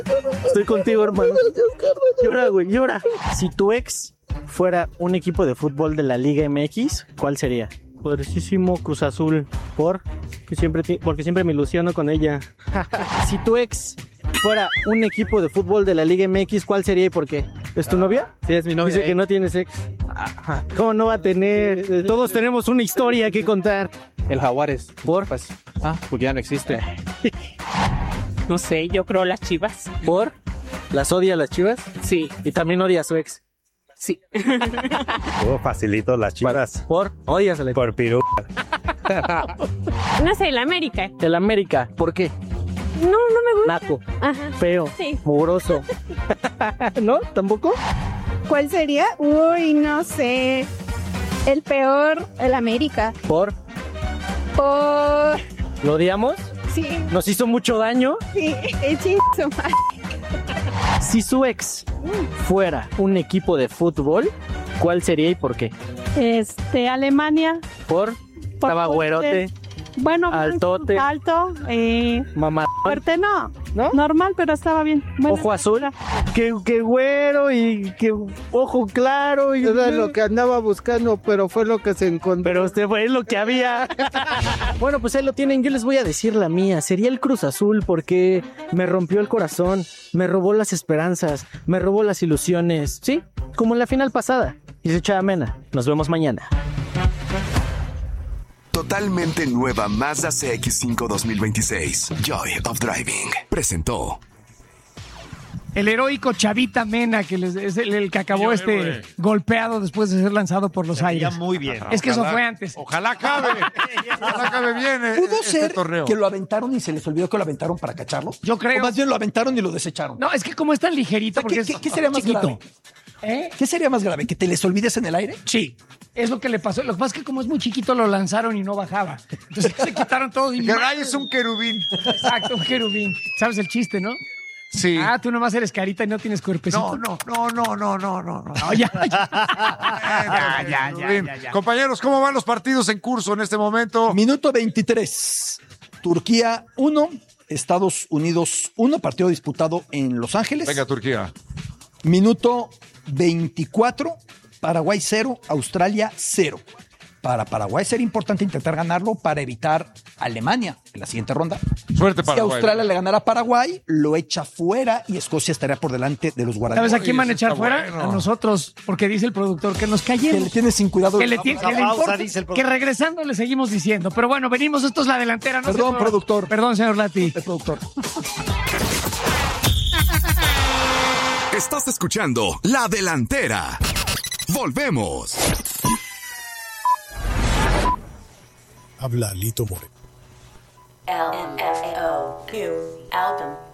Estoy contigo, hermano. Llora, güey, llora. Si tu ex fuera un equipo de fútbol de la Liga MX, ¿cuál sería? Poderosísimo Cruz Azul. Porque siempre me ilusiono con ella. Si tu ex fuera un equipo de fútbol de la Liga MX, ¿cuál sería y por qué? ¿Es tu novia? Sí, es mi novia. Dice que no tienes ex. ¿Cómo no va a tener? Todos tenemos una historia que contar. El Jaguares. ¿Por? Pues, porque ya no existe. No sé, yo creo las Chivas. ¿Por? ¿Las odia a las Chivas? Sí, Y también odia a su ex. sí. Facilito las Chivas. ¿Por? Odias a la Por pirú. No sé, la América. El América. ¿Por qué? No me gusta. Naco, Ajá. feo, Sí. mugroso. ¿No? ¿Tampoco? ¿Cuál sería? Uy, no sé. El peor, el América. ¿Por? Por... ¿Lo odiamos? Sí, ¿Nos hizo mucho daño? sí, el chingo madre. Si su ex fuera un equipo de fútbol, ¿cuál sería y por qué? Alemania. ¿Por? Estaba güerote, Bueno, Altote. alto, mamá, fuerte no, ¿no? normal, pero estaba bien. Bueno, Ojo azul. Qué güero y qué ojo claro. Y... Era lo que andaba buscando, pero fue lo que se encontró. Pero usted fue lo que había. Bueno, pues ahí lo tienen. Yo les voy a decir la mía. Sería el Cruz Azul porque me rompió el corazón, me robó las esperanzas, me robó las ilusiones. Sí, como en la final pasada. Y se echa amena. Nos vemos mañana. Totalmente nueva Mazda CX-5 2026. Joy of Driving. Presentó. El heroico Chavita Mena, que es el que acabó golpeado después de ser lanzado por los aires. Muy bien. Es que eso fue antes. Ojalá acabe. Ojalá acabe bien. ¿Pudo este ser torneo. que lo aventaron y se les olvidó que lo aventaron para cacharlo? Yo creo. O más bien lo aventaron y lo desecharon. No, es que como es tan ligerito, porque ¿Qué sería más grave? ¿Qué sería más grave? ¿Que te les olvides en el aire? Sí, es lo que le pasó. Lo que pasa es que como es muy chiquito lo lanzaron y no bajaba. Entonces se quitaron todo. Y Geray es un querubín. Exacto, un querubín. ¿Sabes el chiste, no? Sí. Tú nomás eres carita y no tienes cuerpecito. No, ya. Compañeros, ¿cómo van los partidos en curso en este momento? Minuto 23. Turquía 1, Estados Unidos 1, partido disputado en Los Ángeles. Venga, Turquía. Minuto 24, Paraguay 0, Australia 0. Para Paraguay sería importante intentar ganarlo para evitar Alemania en la siguiente ronda. Suerte, Paraguay. Si Australia le ganara a Paraguay, lo echa fuera y Escocia estaría por delante de los guaraníes. ¿Sabes a quién van a echar está fuera? bueno. A nosotros, porque dice el productor que nos callemos. Que le tiene sin cuidado. Que le importa, dice el productor. que regresando le seguimos diciendo. Pero bueno, venimos, esto es la delantera. No Perdón, se mueva. productor. Perdón, señor Lati. El productor. Estás escuchando La Delantera. Volvemos. Habla Lito Moreno. LMFAO, new album.